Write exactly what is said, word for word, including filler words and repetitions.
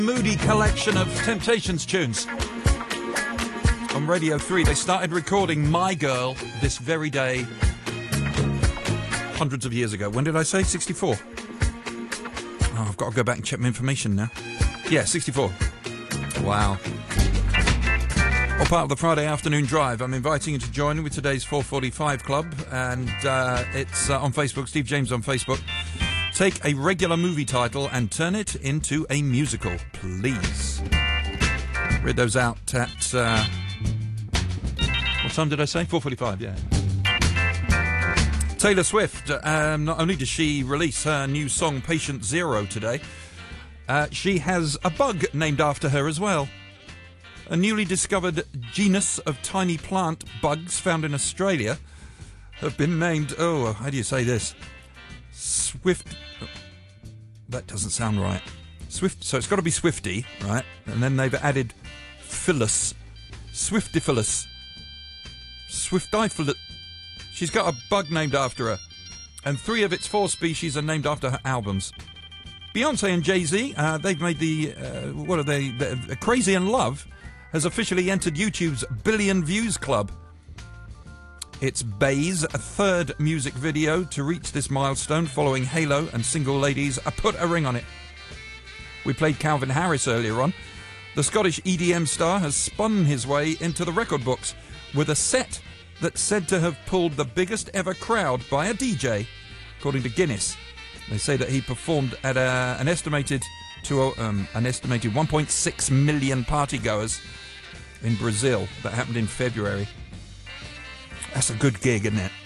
Moody collection of Temptations tunes. On Radio three, they started recording My Girl this very day, hundreds of years ago. When did I say? sixty-four. Oh, I've got to go back and check my information now. Yeah, sixty-four. Wow. All part of the Friday afternoon drive. I'm inviting you to join with today's four forty-five Club, and uh, it's uh, on Facebook, Steve James on Facebook. Take a regular movie title and turn it into a musical, please. Read those out at... Uh, what time did I say? four forty-five, yeah. Taylor Swift, um, not only does she release her new song Patient Zero today, uh, she has a bug named after her as well. A newly discovered genus of tiny plant bugs found in Australia have been named... Oh, how do you say this? Swift... That doesn't sound right. Swift... So it's got to be Swifty, right? And then they've added Phyllis. Swiftiphilus. Swiftiphilus. She's got a bug named after her. And three of its four species are named after her albums. Beyonce and Jay-Z, uh, they've made the... Uh, what are they? The, Crazy in Love has officially entered YouTube's Billion Views Club. It's Bey's third music video to reach this milestone, following Halo and Single Ladies. I Put a Ring on It. We played Calvin Harris earlier on. The Scottish E D M star has spun his way into the record books with a set that's said to have pulled the biggest ever crowd by a D J, according to Guinness. They say that he performed at a, an estimated to um, an estimated one point six million partygoers in Brazil. That happened in February. That's a good gig, isn't it?